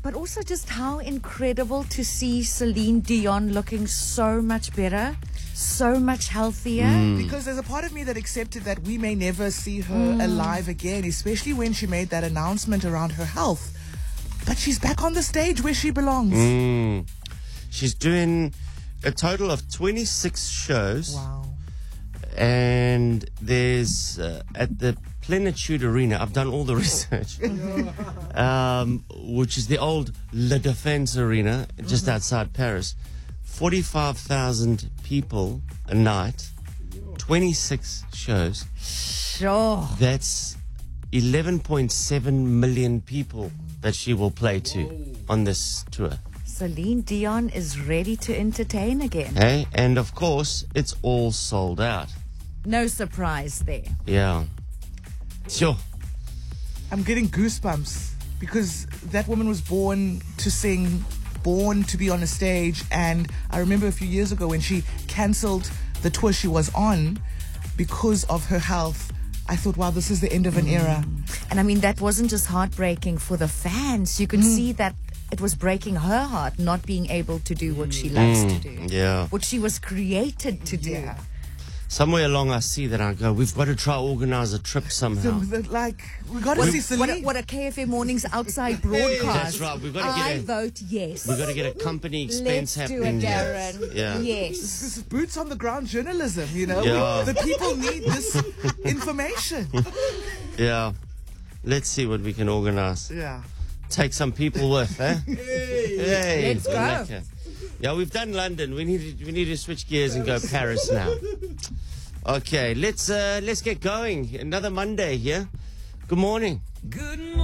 But also just how incredible to see Celine Dion looking so much better, so much healthier. Because there's a part of me that accepted that we may never see her alive again, especially when she made that announcement around her health. But she's back on the stage where she belongs. She's doing a total of 26 shows. Wow. And there's at the Plenitude Arena, I've done all the research, which is the old La Défense Arena, just outside Paris. 45,000 people a night, 26 shows. Sure. That's 11.7 million people that she will play to on this tour. Celine Dion is ready to entertain again. Hey, and of course, it's all sold out. No surprise there. Yeah. Sure. I'm getting goosebumps because that woman was born to sing, born to be on a stage. And I remember a few years ago when she cancelled the tour she was on because of her health. I thought, wow, this is the end of an era. And I mean, that wasn't just heartbreaking for the fans. You could see that it was breaking her heart not being able to do what she loves to do. Yeah. What she was created to do. Yeah. Somewhere along I see that I go, we've got to try organize a trip somehow. So, like, we got to see Celine. What a KFM Mornings outside broadcast. That's right. We've got to I get vote yes. we've got to get a company expense Let's do happening it, here. Darren. Yeah. Yes. This is boots on the ground journalism, you know. Yeah. The people need this information. Yeah. Let's see what we can organize. Yeah. Take some people with, eh? Hey. Let's go. Lekker. Yeah, we've done London. We need to switch gears and go Paris now. Okay, let's get going. Another Monday here. Good morning. Good morning.